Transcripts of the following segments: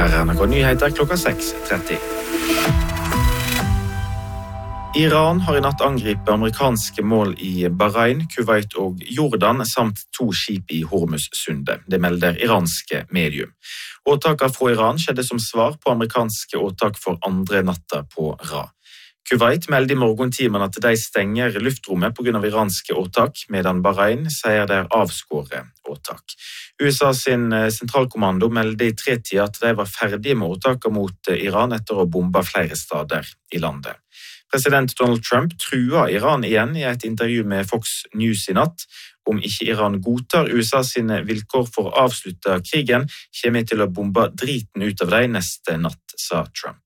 Her er NRK Nyheter klokka 6:30. Iran har i natt angripet amerikanske mål i Bahrain, Kuwait og Jordan, samt 2 skip i Hormuz-sundet. Det melder iranske medium. Åtaket fra Iran skjedde som svar på amerikanske åtak for andre natta på rad. Kuwait melder i morgentimene at de stenger luftrommet på grunn av iranske åtak, medan Bahrain sier det er avskåret åtak. USA sin sentralkommando melder i 3-tida at de var ferdige med åtaket mot Iran etter å bombe flere steder i landet. President Donald Trump trua Iran igjen i et intervju med Fox News i natt. Om ikke Iran godtar USA sine vilkår for å avslutte krigen, kommer til å bombe driten ut av dem neste natt, sa Trump.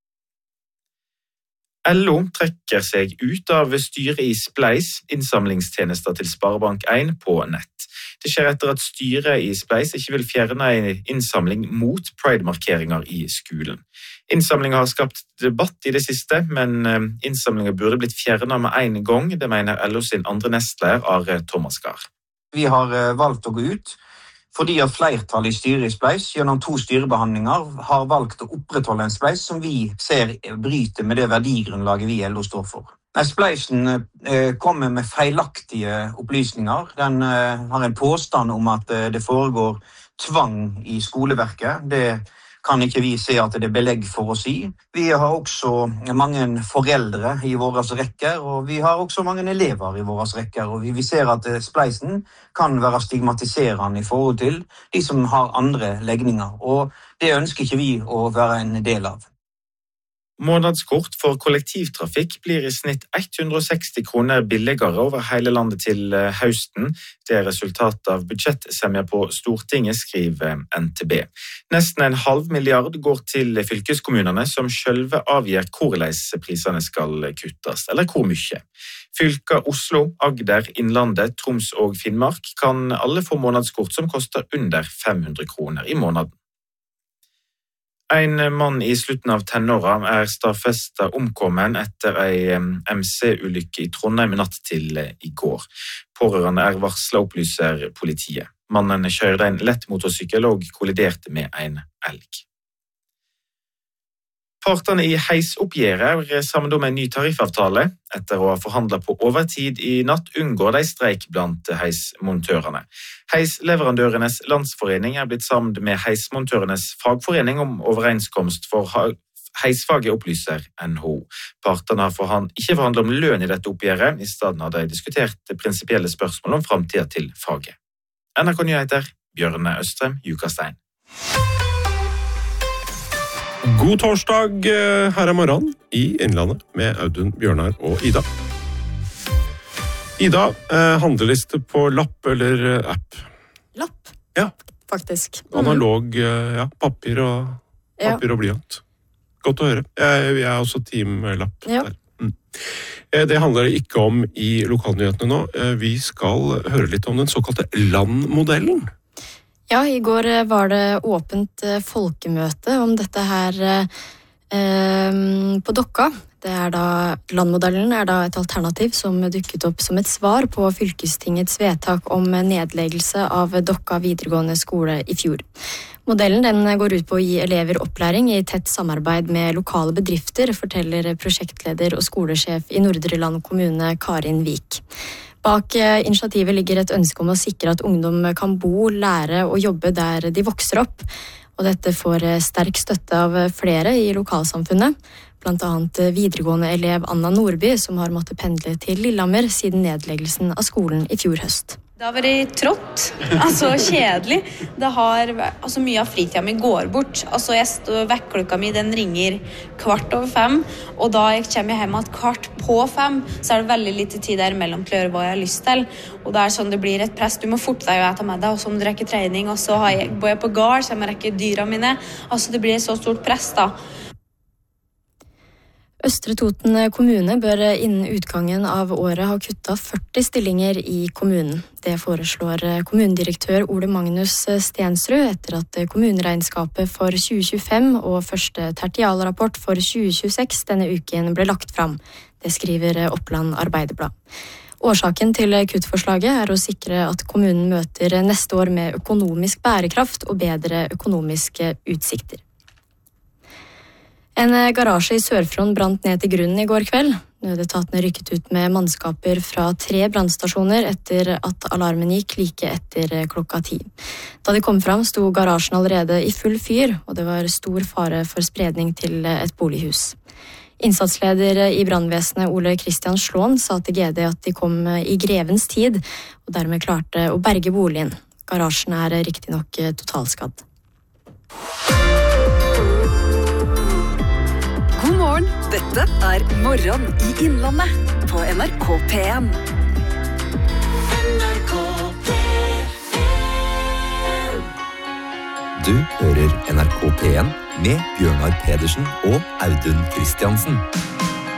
LO trekker seg ut av styret i Spleis, innsamlingstjenester til Sparebank 1 på nett. Det skjer etter at styret i Spleis ikke vil fjerne en innsamling mot Pride-markeringer i skolen. Innsamlingen har skapt debatt i det siste, men innsamlingen burde blitt fjernet med en gang, det mener LO sin andre nestleder Are Thomas Gahr. Vi har valgt å gå ut fordi at flertallet i styret i Spleis gjennom 2 styrebehandlinger har valgt å opprettholde en Spleis som vi ser bryter med det verdigrunnlaget vi i LO står for. Spleisen kommer med feilaktige opplysninger. Den har en påstand om at det foregår tvang i skoleverket. Det kan ikke vi se at det er belegg for å si. Vi har også mange foreldre i våre rekker, og vi har også mange elever i våre rekker. Og vi ser at Spleisen kan være stigmatiserende i forhold til de som har andre legninger, og det ønsker ikke vi å være en del av. Månadskort for kollektivtrafikk blir i snitt 160 kroner billigere over hele landet til høsten. Det er resultatet av budsjettsemja på Stortinget, skriver NTB. Nesten 0,5 milliard går til fylkeskommunene, som selve avgjør hvordan prisene skal kuttes, eller hvor mye. Fylker Oslo, Agder, Innlandet, Troms og Finnmark kan alle få månadskort som koster under 500 kroner i måneden. En mann i slutten av tenåra er stadfestet omkommen etter en MC-ulykke i Trondheim natt til i går. Pårørende er varslet, opplyser politiet. Mannen kjørte en lett motorsykkel og kolliderte med en elg. Partene i heisoppgjøret er sammen om en ny tariffavtale. Etter å ha forhandlet på overtid i natt unngår de streik blant heismontørene. Heisleverandørenes landsforening er blitt sammen med heismontørenes fagforening om overenskomst for heisfaget, opplyser NHO. Partene har ikke forhandlet om lønn i dette oppgjøret, i stedet har de diskutert prinsipielle spørsmål om fremtiden til faget. NRK Nyheter, Bjørne Østrem, Jukastein. God torsdag, her er morgenen i Innlandet med Audun, Bjørnar og Ida. Ida, handleliste på lapp eller app? Lapp, ja. Faktisk. Analog, papir og blyant. Godt å høre. Jeg er også team lapp der. Det handler ikke om i lokalnyhetene nå. Vi skal høre litt om den såkalte landmodellen. Ja, i går var det åpent folkemøte om dette her på Dokka. Landmodellen er da et alternativ som dukket opp som et svar på fylkestingets vedtak om nedleggelse av Dokka videregående skole i fjor. Modellen den går ut på å gi elever opplæring i tett samarbeid med lokale bedrifter, forteller prosjektleder og skolesjef i Nordre Land kommune Karin Vik. Bak initiativet ligger et ønske om å sikre at ungdom kan bo, lære og jobbe der de vokser opp. Og dette får sterk støtte av flere i lokalsamfunnet, blant annet videregående elev Anna Nordby, som har måttet pendle til Lillehammer siden nedleggelsen av skolen i fjor høst. Det har vært trått, kjedelig. Mye av fritiden min går bort. Vekklokka mi den ringer 4:15, og da jeg kommer hjem at 4:45, så er det veldig lite tid der mellom til å gjøre hva jeg har lyst til. Og det er sånn det blir et press. Du må forte deg å ete med deg, og så må du rekke trening, og så bor jeg på gard, så jeg må rekke dyra mine. Det blir et så stort press da. Østre Toten kommune bør innen utgangen av året ha kuttet 40 stillinger i kommunen. Det foreslår kommunedirektør Ole Magnus Stensrud etter at kommuneregnskapet for 2025 og første tertialrapport for 2026 denne uken ble lagt fram. Det skriver Oppland Arbeiderblad. Årsaken til kuttforslaget er å sikre at kommunen møter neste år med økonomisk bærekraft og bedre økonomiske utsikter. En garasje i Sør-Fron brant ned til grunnen i går kveld. Nødetatene rykket ut med mannskaper fra 3 brannstasjoner etter at alarmen gikk like etter 10:00. Da de kom fram, sto garasjen allerede i full fyr, og det var stor fare for spredning til et bolighus. Innsatsleder i brannvesenet Ole Kristian Slåen sa til GD at de kom i grevens tid, og dermed klarte å berge boligen. Garasjen riktig nok totalskadd. God morgen, dette Morgen i Innlandet på NRK P1. Du hører NRK P1 med Bjørnar Pedersen og Audun Kristiansen.